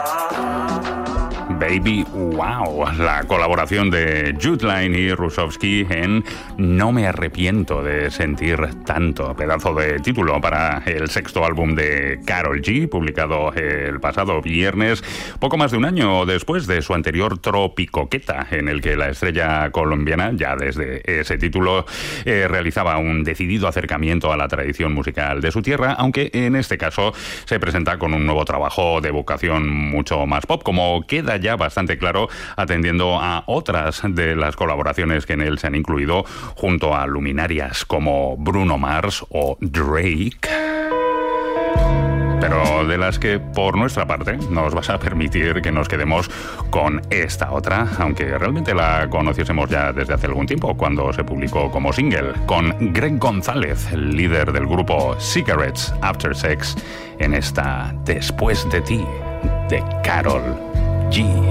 Baby Wow, la colaboración de Jude Line y Rusovsky en No me arrepiento de sentir tanto, pedazo de título para el sexto álbum de Karol G, publicado el pasado viernes, poco más de un año después de su anterior Tropicoqueta, en el que la estrella colombiana, ya desde ese título, realizaba un decidido acercamiento a la tradición musical de su tierra, aunque en este caso se presenta con un nuevo trabajo de vocación mucho más pop, como queda ya bastante claro atendiendo a otras de las colaboraciones que en él se han incluido junto a luminarias como Bruno Mars o Drake, pero de las que por nuestra parte nos vas a permitir que nos quedemos con esta otra, aunque realmente la conociésemos ya desde hace algún tiempo cuando se publicó como single, con Greg González, el líder del grupo Cigarettes After Sex, en esta Después de ti de Karol G.